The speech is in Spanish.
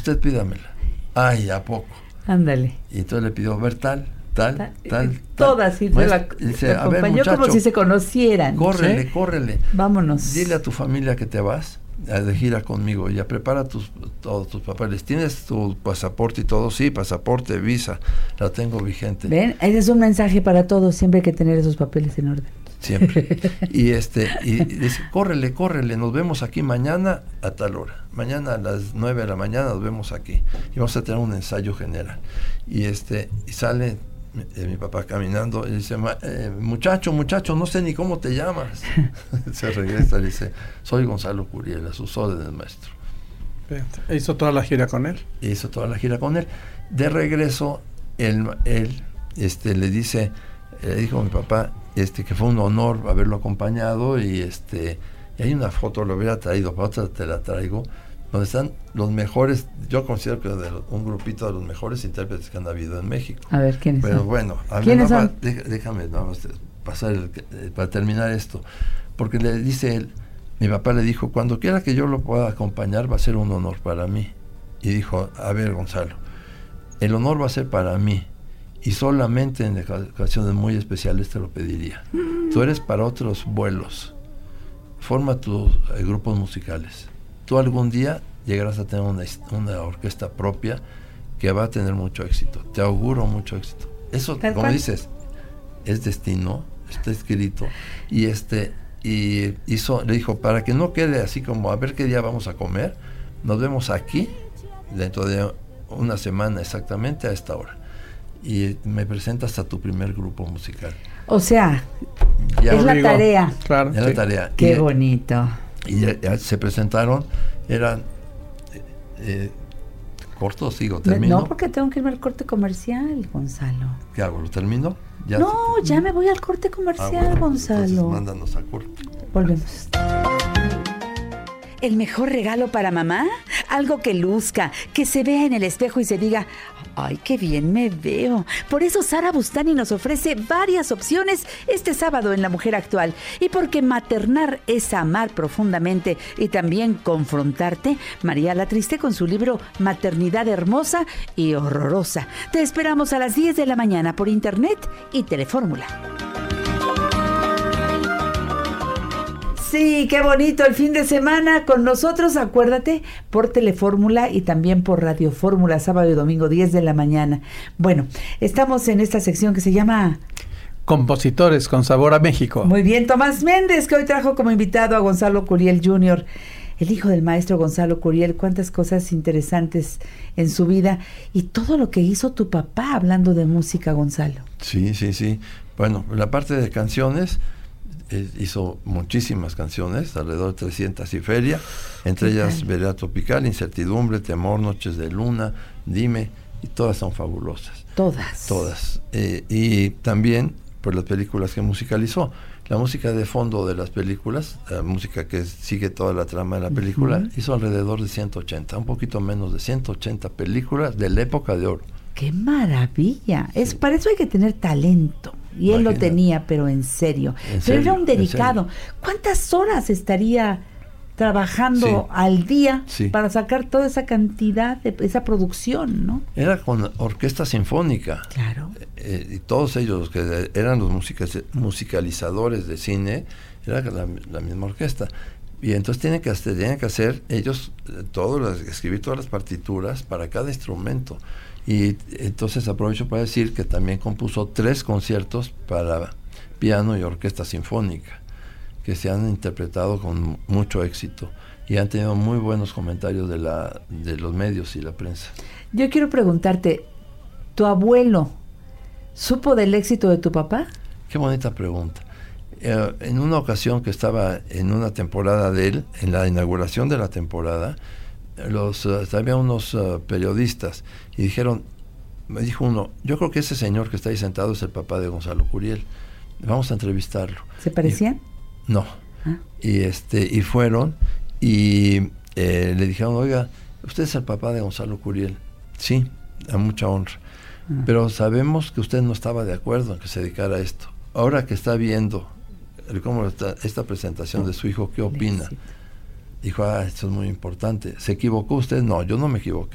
usted pídamela. Ay, ¿a poco? Ándale. Y entonces le pidió, ver tal. Todas, y dice, la acompañó como si se conocieran. Córrele. Vámonos. Dile a tu familia que te vas de gira conmigo, ya prepara todos tus papeles. ¿Tienes tu pasaporte y todo? Sí, pasaporte, visa, la tengo vigente. Ven, ese es un mensaje para todos, siempre hay que tener esos papeles en orden. Siempre. y dice, córrele, nos vemos aquí mañana a tal hora. Mañana a las 9 de la mañana nos vemos aquí. Y vamos a tener un ensayo general. Y sale mi papá caminando y dice, muchacho, no sé ni cómo te llamas. Se regresa y dice, soy Gonzalo Curiel, a sus órdenes, maestro. ¿Hizo toda la gira con él? Hizo toda la gira con él. De regreso, él le dijo a mi papá que fue un honor haberlo acompañado y hay una foto, lo hubiera traído, para otra te la traigo, donde están los mejores, yo considero que un grupito de los mejores intérpretes que han habido en México. A ver, ¿quiénes son? Pero bueno, ¿Quiénes son? Déjame pasar para terminar esto, porque le dice él, mi papá le dijo, cuando quiera que yo lo pueda acompañar va a ser un honor para mí. Y dijo, a ver, Gonzalo, el honor va a ser para mí, y solamente en ocasiones muy especiales te lo pediría. Tú eres para otros vuelos, forma tus grupos musicales. Tú algún día llegarás a tener una orquesta propia que va a tener mucho éxito. Te auguro mucho éxito. Eso, como dices, es destino, está escrito. Y le dijo, para que no quede así como a ver qué día vamos a comer, nos vemos aquí dentro de una semana exactamente a esta hora. Y me presentas a tu primer grupo musical. O sea, es la tarea. Claro. Es la tarea. Qué bonito. Y ya se presentaron, eran cortos, termino. No, porque tengo que irme al corte comercial, Gonzalo. ¿Qué hago? ¿Lo termino? Ya me voy al corte comercial, Gonzalo. Entonces mándanos a corte. Volvemos. ¿El mejor regalo para mamá? Algo que luzca, que se vea en el espejo y se diga, ¡ay, qué bien me veo! Por eso Sara Bustani nos ofrece varias opciones este sábado en La Mujer Actual. Y porque maternar es amar profundamente y también confrontarte, María La Triste con su libro Maternidad Hermosa y Horrorosa. Te esperamos a las 10 de la mañana por internet y Telefórmula. Sí, qué bonito el fin de semana con nosotros, acuérdate, por Telefórmula y también por Radio Fórmula, sábado y domingo, 10 de la mañana. Bueno, estamos en esta sección que se llama Compositores con Sabor a México. Muy bien, Tomás Méndez, que hoy trajo como invitado a Gonzalo Curiel Jr., el hijo del maestro Gonzalo Curiel. Cuántas cosas interesantes en su vida y todo lo que hizo tu papá hablando de música, Gonzalo. Sí. Bueno, la parte de canciones, hizo muchísimas canciones, alrededor de 300 y feria, entre ellas Vereda Tropical, Incertidumbre, Temor, Noches de Luna, Dime, y todas son fabulosas. Todas. Y también por las películas que musicalizó. La música de fondo de las películas, la música que sigue toda la trama de la película, hizo alrededor de 180, un poquito menos de 180 películas de la época de oro. ¡Qué maravilla! Sí. Para eso hay que tener talento. Y él lo tenía, pero en serio. Pero era un dedicado. ¿Cuántas horas estaría trabajando al día para sacar toda esa cantidad de esa producción, ¿no? Era con orquesta sinfónica. Claro. Y todos ellos que eran los musicalizadores de cine, era la misma orquesta. Y entonces tenían que hacer ellos escribir todas las partituras para cada instrumento. Y entonces aprovecho para decir que también compuso 3 conciertos para piano y orquesta sinfónica, que se han interpretado con mucho éxito y han tenido muy buenos comentarios de los medios y la prensa. Yo quiero preguntarte, ¿tu abuelo supo del éxito de tu papá? Qué bonita pregunta. En una ocasión que estaba en una temporada de él, en la inauguración de la temporada, había unos periodistas y me dijo uno, yo creo que ese señor que está ahí sentado es el papá de Gonzalo Curiel, vamos a entrevistarlo. ¿Se parecían? No. Y fueron y le dijeron, oiga, usted es el papá de Gonzalo Curiel. Sí, a mucha honra. Pero sabemos que usted no estaba de acuerdo en que se dedicara a esto. Ahora que está viendo cómo está esta presentación de su hijo, ¿qué opina? Dijo, esto es muy importante. ¿Se equivocó usted? No, yo no me equivoqué.